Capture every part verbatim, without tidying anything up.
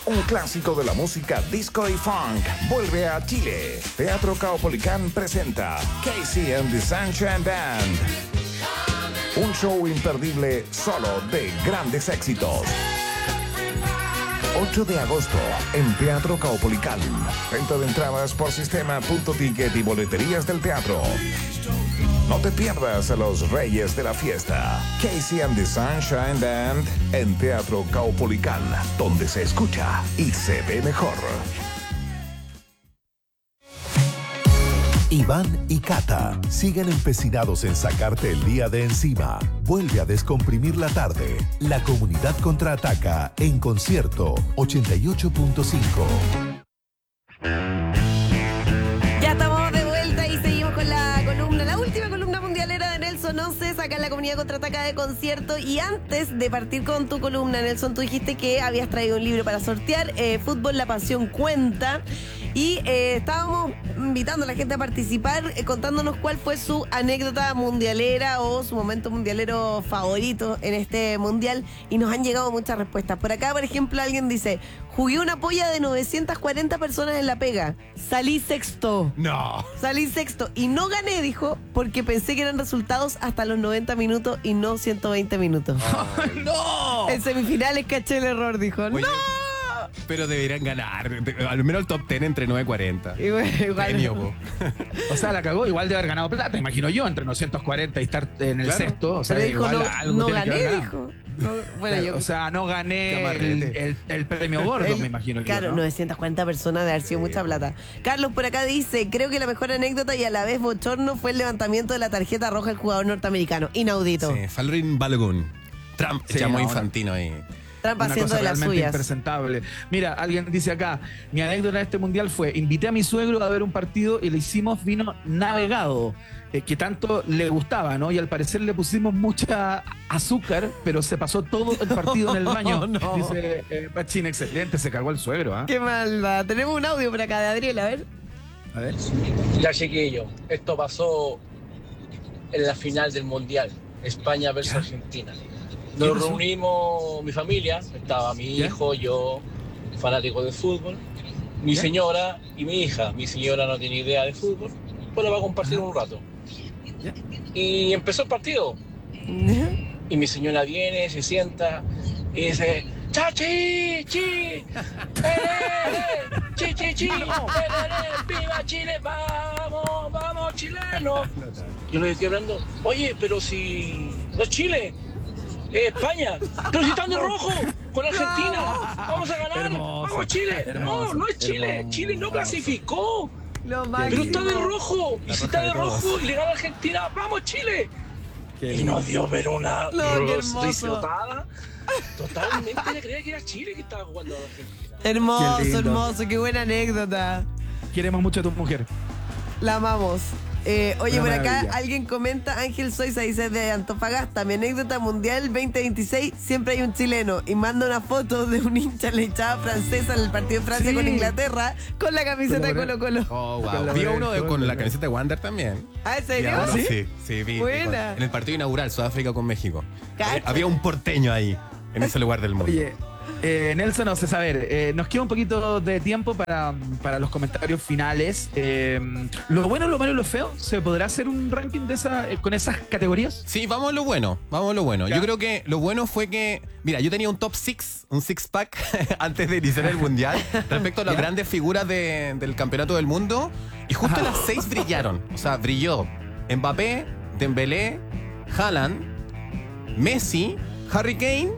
un clásico de la música disco y funk, vuelve a Chile. Teatro Caupolicán presenta Casey and the Sunshine Band. Un show imperdible solo de grandes éxitos. ocho de agosto en Teatro Caupolicán. Venta de entradas por sistema punto ticket y boleterías del teatro. No te pierdas a los reyes de la fiesta. Casey and the Sunshine Band en Teatro Caupolicán, donde se escucha y se ve mejor. Iván y Cata siguen empecinados en sacarte el día de encima. Vuelve a descomprimir la tarde. La comunidad contraataca en concierto ochenta y ocho punto cinco. Ya estamos de vuelta y seguimos con la columna, la última columna mundialera de Nelson Onces, acá en la comunidad contraataca de concierto. Y antes de partir con tu columna, Nelson, tú dijiste que habías traído un libro para sortear, eh, Fútbol, la pasión cuenta. Y eh, estábamos invitando a la gente a participar, eh, contándonos cuál fue su anécdota mundialera o su momento mundialero favorito en este mundial. Y nos han llegado muchas respuestas. Por acá, por ejemplo, alguien dice: jugué una polla de novecientas cuarenta personas en la pega. Salí sexto. No. Salí sexto. Y no gané, dijo, porque pensé que eran resultados hasta los noventa minutos y no ciento veinte minutos. Oh, ¡no! En semifinales caché el error, dijo. Oye, ¡no! Pero deberían ganar. Al menos el top diez entre nueve cuarenta. Y bueno, igual. Premio, po. O sea, la cagó, igual de haber ganado plata, imagino yo, entre novecientos cuarenta y estar en el Claro. sexto. O sea, Pero dijo, igual no, algo no tiene que haber gané, ganado. dijo. No, bueno, Claro, yo... o sea, no gané el, Camarrete. el- el premio gordo, El- me imagino. Claro, yo, ¿no? novecientas cuarenta personas de haber sido mucha plata. Carlos por acá dice: creo que la mejor anécdota y a la vez bochorno fue el levantamiento de la tarjeta roja del jugador norteamericano. Inaudito. Sí, Falrin Balogun. Trump, Sí, llamó no, infantino ahí. Trampa Una haciendo cosa de las realmente suyas. impresentable. Mira, alguien dice acá, mi anécdota de este mundial fue, invité a mi suegro a ver un partido y le hicimos vino navegado, eh, que tanto le gustaba, ¿no? Y al parecer le pusimos mucha azúcar, pero se pasó todo el partido en el baño. No. Dice eh, Pachín, excelente, se cagó el suegro, ¿ah? Qué maldad. Tenemos un audio por acá de Adriel, a ver. A ver. Ya chiquillo, esto pasó en la final del Mundial, España versus Argentina. ¿Qué Nos pasó? reunimos, mi familia, estaba mi ¿Ya? hijo, yo, fanático de fútbol, mi ¿Ya? señora y mi hija. Mi señora no tiene idea de fútbol, pues la va a compartir un rato. ¿Ya? Y empezó el partido. Y mi señora viene, se sienta y dice: ¡Chachi! ¡Chi! ¡Ele! ¡Chi, chi, chi! ¡Ele, ele! ¡Viva Chile! ¡Vamos! ¡Vamos, chilenos! Yo le estoy hablando: oye, pero si no es Chile, es España, pero si están de rojo con Argentina, vamos a ganar, Hermoso, vamos Chile. hermoso, No, no es Chile, hermoso. Chile no clasificó, Lo pero máximo. está de rojo, y La si roja está de de todos. rojo y le gana a Argentina, vamos Chile. Qué Y lindo. nos dio ver una No, qué ros- hermoso. risotada. Totalmente le creía que era Chile que estaba jugando a Argentina. Hermoso, Qué lindo. hermoso, qué buena anécdota. Queremos mucho a tu mujer. La amamos. Eh, oye, Una por acá maravilla. alguien comenta, Ángel Soiza dice de Antofagasta, mi anécdota mundial veinte veintiséis, siempre hay un chileno, y manda una foto de un hincha lechada francesa en el partido de Francia Sí. con Inglaterra con la camiseta de Colo Colo. Oh, Con wow. la Vi buena uno de- del con gol, la ¿no? camiseta de Wander también. ¿Ah, en serio? Ya, ¿sí? Sí, sí, vi. Buena. En el partido inaugural, Sudáfrica con México. Cacha. Eh, Había un porteño ahí, en ese lugar del mundo. Oye, eh, Nelson, no sé saber, eh, nos queda un poquito de tiempo para, para los comentarios finales. Eh, lo bueno, lo malo y lo feo, ¿se podrá hacer un ranking de esa, eh, con esas categorías? Sí, vamos a lo bueno, vamos a lo bueno. Ya. Yo creo que lo bueno fue que, mira, yo tenía un top six, un six pack antes de iniciar el mundial respecto a las Ya. grandes figuras de- del campeonato del mundo y justo Ajá. las seis brillaron. O sea, brilló Mbappé, Dembélé, Haaland, Messi, Harry Kane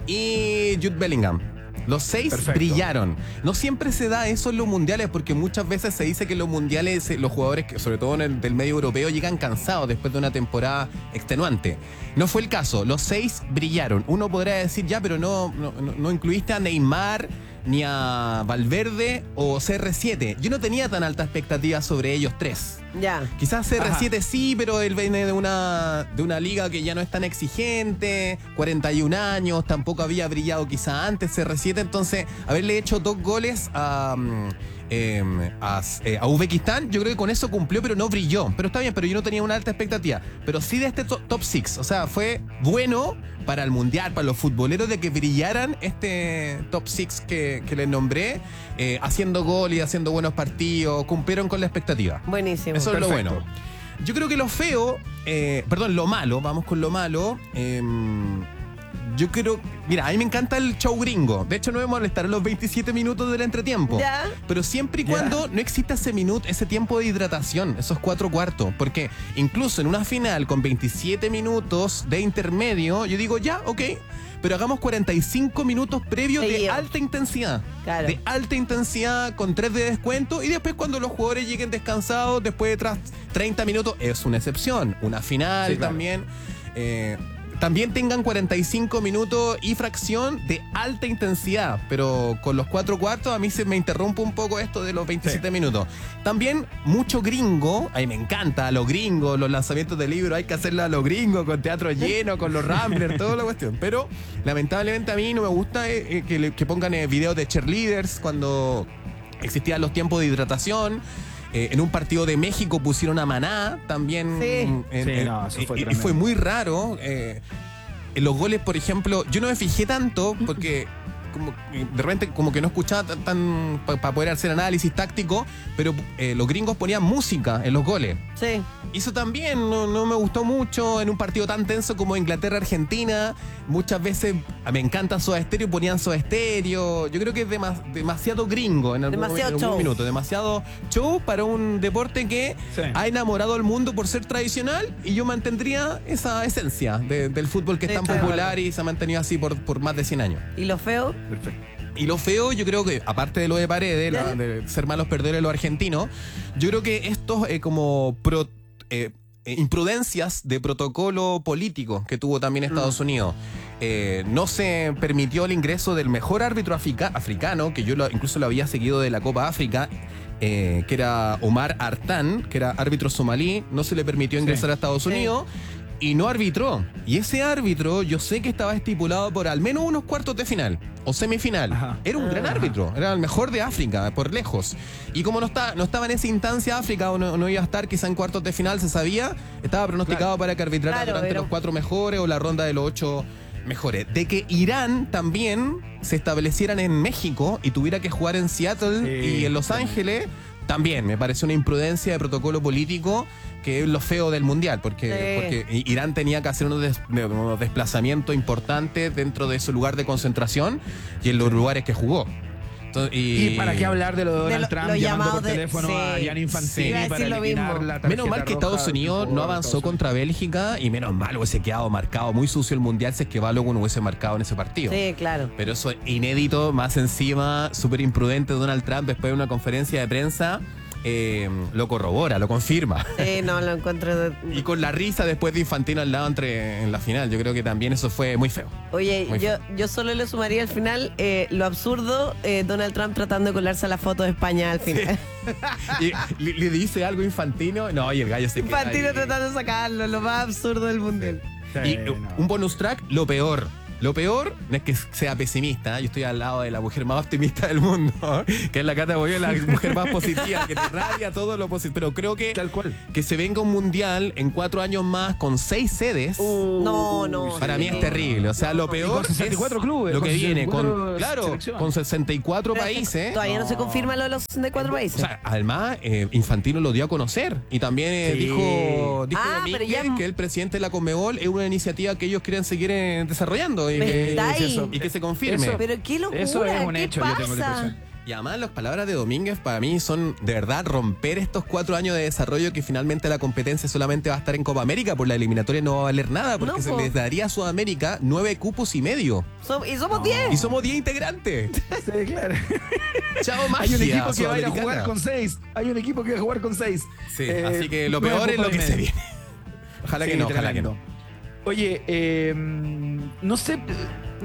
y Jude Bellingham. Los seis Perfecto. brillaron. No siempre se da eso en los mundiales porque muchas veces se dice que en los mundiales eh, los jugadores, que, sobre todo en el del medio europeo, llegan cansados después de una temporada extenuante. No fue el caso. Los seis brillaron. Uno podría decir ya, pero no, no, no- no incluiste a Neymar ni a Valverde o C R siete. Yo no tenía tan alta expectativa sobre ellos tres. Ya. Quizás C R siete Ajá. sí, pero él viene de una, de una liga que ya no es tan exigente, cuarenta y un años, tampoco había brillado quizá antes C R siete, entonces haberle hecho dos goles a, mm, eh, a, eh, a Uzbekistán. Yo creo que con eso cumplió, pero no brilló. Pero está bien, pero yo no tenía una alta expectativa. Pero sí de este to- top six. O sea, fue bueno para el mundial, para los futboleros, de que brillaran este top six que, que les nombré, eh, haciendo gol y haciendo buenos partidos. Cumplieron con la expectativa. Buenísimo. Eso Perfecto. es lo bueno. Yo creo que lo feo, eh, perdón, lo malo, vamos con lo malo. eh, yo creo, mira, a mí me encanta el show gringo. De hecho, no me molestarán los veintisiete minutos del entretiempo. Ya. Pero siempre y Ya. cuando no exista ese minuto, ese tiempo de hidratación, esos cuatro cuartos. Porque incluso en una final con veintisiete minutos de intermedio, yo digo, ya, ok, pero hagamos cuarenta y cinco minutos previos de Seguido. alta intensidad. Claro. De alta intensidad con tres de descuento, y después cuando los jugadores lleguen descansados, después de tras treinta minutos, es una excepción. Una final Sí, claro. también. eh, También tengan cuarenta y cinco minutos y fracción de alta intensidad, pero con los cuatro cuartos a mí se me interrumpe un poco esto de los veintisiete Sí. minutos. También mucho gringo, a mí me encanta, los gringos, los lanzamientos de libros, hay que hacerlo a los gringos, con teatro lleno, con los Ramblers, toda la cuestión. Pero lamentablemente a mí no me gusta eh, eh, que, le- que pongan eh, videos de cheerleaders cuando existían los tiempos de hidratación. Eh, en un partido de México pusieron a Maná también. Sí. en- Sí, en- no, eso fue y- y, tremendo. fue muy raro. eh, en los goles, por ejemplo, yo no me fijé tanto porque como, de repente como que no escuchaba tan, tan para poder hacer análisis táctico, pero eh, los gringos ponían música en los goles. Sí. Eso también no, no me gustó mucho en un partido tan tenso como Inglaterra-Argentina. Muchas veces me encanta Soda Stereo, ponían Soda Stereo. Yo creo que es demas- demasiado gringo en algún, Demasiado en algún show. minuto. Demasiado show para un deporte que Sí. ha enamorado al mundo por ser tradicional, y yo mantendría esa esencia de- del fútbol que es Sí, tan estoy de popular acuerdo. y se ha mantenido así por, por más de cien años. ¿Y lo feo? Perfecto. Y lo feo, yo creo que, aparte de lo de Paredes, la- de ser malos perdedores los argentinos, yo creo que estos eh, como pro- eh, eh, imprudencias de protocolo político que tuvo también Estados Unidos. Eh, no se permitió el ingreso del mejor árbitro africa- africano, que yo lo- incluso lo había seguido de la Copa África, eh, que era Omar Artan, que era árbitro somalí. No se le permitió ingresar a Estados Sí. Unidos. Y no arbitró. Y ese árbitro, yo sé que estaba estipulado por al menos unos cuartos de final o semifinal. Ajá. Era un gran Ajá. árbitro, era el mejor de África, por lejos. Y como no, está, no estaba en esa instancia África, o no, no iba a estar quizá en cuartos de final, se sabía, estaba pronosticado para que arbitrara Claro, durante era- los cuatro mejores o la ronda de los ocho mejores. De que Irán también se establecieran en México y tuviera que jugar en Seattle Sí, y en Los sí. Ángeles, también me pareció una imprudencia de protocolo político, que es lo feo del mundial, porque, Sí. porque Irán tenía que hacer unos, des- de- unos desplazamientos importantes dentro de su lugar de concentración y en los lugares que jugó. Entonces, y, ¿Y para qué hablar de lo de De Donald lo- Trump los llamando por llamados de- teléfono sí. a Gianni Infantino Iba a para decir lo eliminar mismo. la tarjeta Menos mal que roja Estados Unidos por no avanzó Estados Unidos? contra Bélgica, y menos mal hubiese quedado marcado muy sucio el mundial si es que Balogun hubiese marcado en ese partido. Sí, claro. Pero eso es inédito, más encima, súper imprudente Donald Trump después de una conferencia de prensa. eh, lo corrobora, lo confirma. Sí, no, lo encuentro... de- Y con la risa después de Infantino al lado entre, en la final. Yo creo que también eso fue muy feo. Oye, Muy yo, feo. yo solo le sumaría al final eh, lo absurdo, eh, Donald Trump tratando de colarse a la foto de España al final. Y le, le dice algo Infantino. No, y el gallo se queda Infantino ahí. tratando de sacarlo, lo más absurdo del mundial. Y Sí, uh, no. un bonus track, lo peor. Lo peor no es que sea pesimista, yo estoy al lado de la mujer más optimista del mundo, que es la Cata Boyo, la mujer más positiva, que te radia todo lo positivo. Pero creo que, Tal cual. que se venga un mundial en cuatro años más con seis sedes. No, no. Para mí es terrible, o sea, lo peor con sesenta y cuatro es clubes, lo con que viene sesenta y cuatro con, claro, selecciones. con sesenta y cuatro Pero es que países. Todavía no. se confirma lo de los sesenta y cuatro O países. sea, además, eh, Infantino lo dio a conocer y también eh, Sí. dijo, dijo Ah, pero Domínguez ya- que el presidente de la Conmebol es una iniciativa que ellos quieren seguir eh, desarrollando y ¿Me que, estáis? y que se confirme. Eso- Pero qué locura, Eso es un ¿qué hecho, yo tengo la pasa? impresión. Y además las palabras de Domínguez para mí son de verdad romper estos cuatro años de desarrollo, que finalmente la competencia solamente va a estar en Copa América, por la eliminatoria no va a valer nada, porque No, se po. les daría a Sudamérica nueve cupos y medio. Som- y somos diez. Y somos diez integrantes. Sí, claro. Chao, magia. Hay un equipo que va a ir a sudamericana. jugar con seis. Hay un equipo que va a jugar con seis. Sí, Eh, así que lo nueve peor es lo puntos que y se medio. viene. Ojalá Sí, que no, ojalá que tremendo. no. Oye, eh, no sé.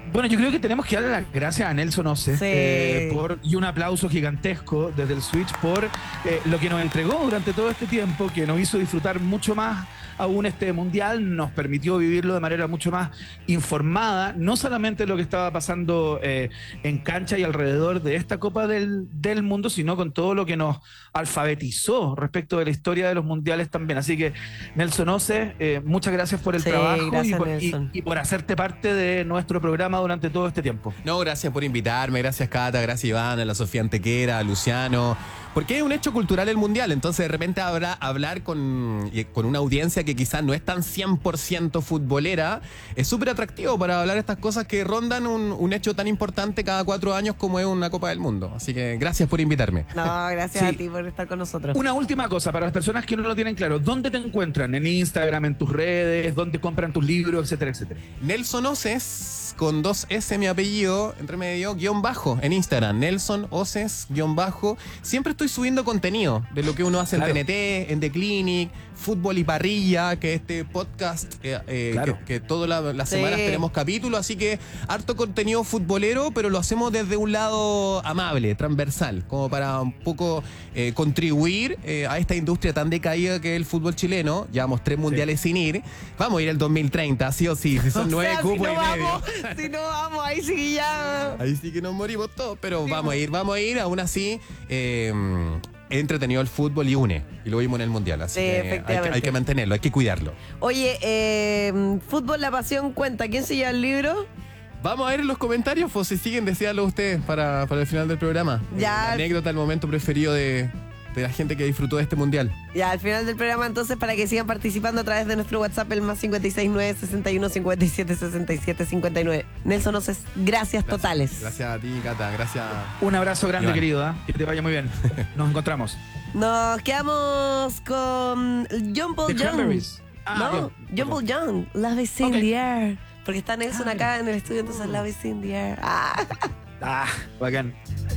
Bueno, yo creo que tenemos que darle las gracias a Nelson Oces Sí. eh, por, y un aplauso gigantesco desde el Switch por eh, lo que nos entregó durante todo este tiempo, que nos hizo disfrutar mucho más aún este mundial, nos permitió vivirlo de manera mucho más informada, no solamente lo que estaba pasando eh, en cancha y alrededor de esta Copa del, del Mundo, sino con todo lo que nos alfabetizó respecto de la historia de los mundiales también. Así que, Nelson Oces, eh, muchas gracias por el Sí, trabajo y gracias, por, y- Nelson. y por hacerte parte de nuestro programa durante todo este tiempo. No, gracias por invitarme, gracias Cata, gracias Iván, a la Sofía Antequera, a Luciano, porque es un hecho cultural el mundial, entonces de repente habrá hablar con, y con una audiencia que quizás no es tan cien por ciento futbolera, es súper atractivo para hablar estas cosas que rondan un, un hecho tan importante cada cuatro años como es una Copa del Mundo. Así que gracias por invitarme. No, gracias Sí. a ti por estar con nosotros. Una última cosa, para las personas que no lo tienen claro, ¿dónde te encuentran? ¿En Instagram, en tus redes? ¿Dónde compran tus libros, etcétera, etcétera? Nelson Oces, con dos S mi apellido, entre medio, guión bajo, en Instagram. Nelson Oces, guión bajo. Siempre estoy subiendo contenido de lo que uno hace Claro. en T N T, en The Clinic, Fútbol y Parrilla, que es este podcast eh, eh, Claro. que, que todas la- las Sí. semanas tenemos capítulos, así que harto contenido futbolero, pero lo hacemos desde un lado amable, transversal, como para un poco eh, contribuir eh, a esta industria tan decaída que es el fútbol chileno. Llevamos tres mundiales sin ir. Vamos a ir al dos mil treinta, sí o sí, si son O nueve sea, cupos si no y vamos, medio. si no vamos, ahí sí ya. Ahí sí que nos morimos todos, pero vamos a ir, vamos a ir, aún así. Eh, entretenido el fútbol y une, y lo vimos en el Mundial, así Sí, que hay, que efectivamente. hay que mantenerlo, hay que cuidarlo. Oye, eh, Fútbol La Pasión cuenta. ¿Quién se lleva el libro? Vamos a ver en los comentarios, pues si siguen, decíanlo ustedes para, para el final del programa. Ya. La anécdota, el momento preferido de, de la gente que disfrutó de este Mundial. Ya, al final del programa, entonces, para que sigan participando a través de nuestro WhatsApp, el más cincuenta y seis nueve sesenta y uno cincuenta y siete sesenta y siete cincuenta y nueve. Nelson Oces, gracias, totales. Gracias a ti, Cata, gracias. Un abrazo grande, Iván. querido. ¿ah? Que te vaya muy bien. Nos encontramos. Nos quedamos con John Paul The Young. Cranberries. Ah, no, bien. John Paul Young, Love is in Ok. the air. Porque está Nelson Ah, acá en el estudio, entonces Love is in the air. Ah. Ah, bacán.